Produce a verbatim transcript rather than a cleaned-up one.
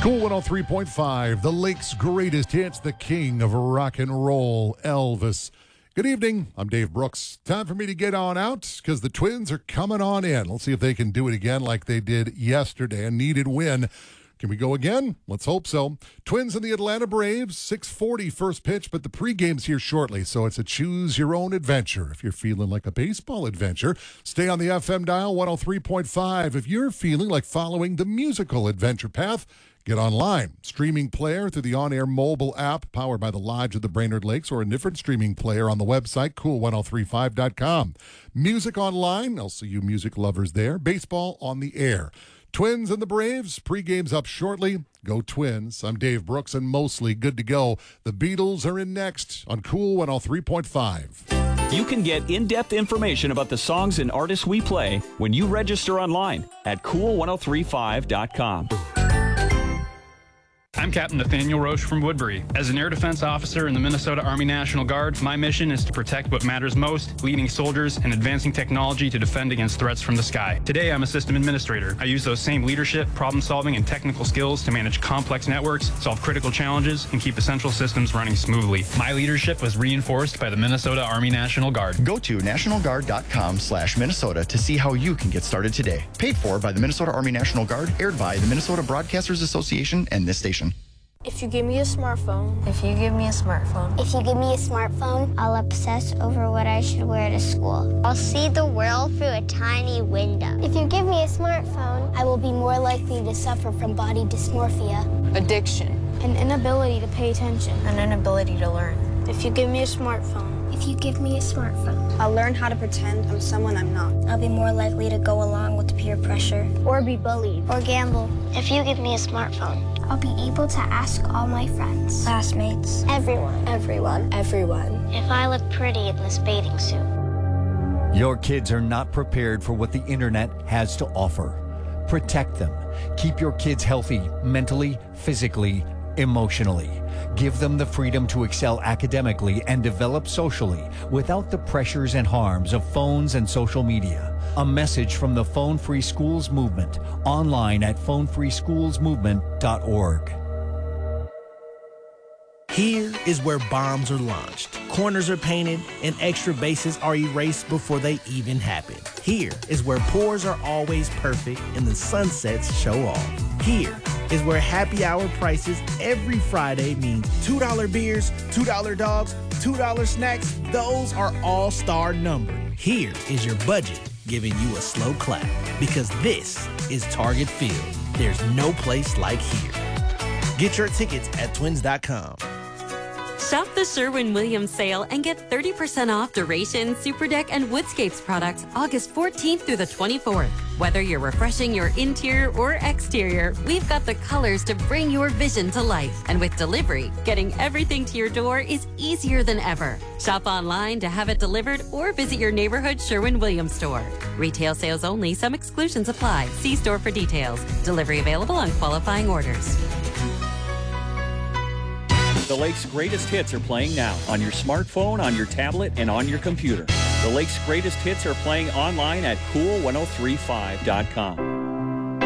Cool one oh three point five, the Lake's greatest hits, the king of rock and roll, Elvis. Good evening. I'm Dave Brooks. Time for me to get on out because the Twins are coming on in. Let's see if they can do it again like they did yesterday. A needed win. Can we go again? Let's hope so. Twins and the Atlanta Braves, six forty first pitch, but the pregame's here shortly, so it's a choose-your-own adventure. If you're feeling like a baseball adventure, stay on the F M dial one oh three point five. If you're feeling like following the musical adventure path, get online. Streaming player through the on-air mobile app powered by the Lodge of the Brainerd Lakes or a different streaming player on the website, cool ten thirty-five dot com. Music online, I'll see you music lovers there. Baseball on the air. Twins and the Braves, pre-game's up shortly. Go Twins. I'm Dave Brooks and mostly good to go. The Beatles are in next on Cool one oh three point five. You can get in-depth information about the songs and artists we play when you register online at cool ten thirty-five dot com. I'm Captain Nathaniel Roche from Woodbury. As an air defense officer in the Minnesota Army National Guard, my mission is to protect what matters most, leading soldiers and advancing technology to defend against threats from the sky. Today, I'm a system administrator. I use those same leadership, problem-solving, and technical skills to manage complex networks, solve critical challenges, and keep essential systems running smoothly. My leadership was reinforced by the Minnesota Army National Guard. Go to national guard dot com slash Minnesota to see how you can get started today. Paid for by the Minnesota Army National Guard, aired by the Minnesota Broadcasters Association and this station. If you give me a smartphone. If you give me a smartphone. If you give me a smartphone, I'll obsess over what I should wear to school. I'll see the world through a tiny window. If you give me a smartphone, I will be more likely to suffer from body dysmorphia, Addiction. an inability to pay attention, An inability to learn. If you give me a smartphone. If you give me a smartphone, I'll learn how to pretend I'm someone I'm not. I'll be more likely to go along with peer pressure, Or be bullied. or gamble. If you give me a smartphone. I'll be able to ask all my friends, classmates, Everyone. Everyone. Everyone. If I look pretty in this bathing suit. Your kids are not prepared for what the internet has to offer. Protect them. Keep your kids healthy mentally, physically, emotionally. Give them the freedom to excel academically and develop socially without the pressures and harms of phones and social media. A message from the Phone Free Schools Movement, online at phone free schools movement dot org. Here is where bombs are launched, corners are painted, and extra bases are erased before they even happen. Here is where pours are always perfect and the sunsets show off. Here is where happy hour prices every Friday means two dollar beers, two dollar dogs, two dollar snacks. Those are all-star numbered. Here is your budget giving you a slow clap because this is Target Field. There's no place like here. Get your tickets at twins dot com. Shop the Sherwin-Williams sale and get thirty percent off Duration, Superdeck, and Woodscapes products August fourteenth through the twenty-fourth. Whether you're refreshing your interior or exterior, we've got the colors to bring your vision to life. And with delivery, getting everything to your door is easier than ever. Shop online to have it delivered or visit your neighborhood Sherwin-Williams store. Retail sales only. Some exclusions apply. See store for details. Delivery available on qualifying orders. The Lake's greatest hits are playing now on your smartphone, on your tablet, and on your computer. The Lake's greatest hits are playing online at cool ten thirty-five dot com.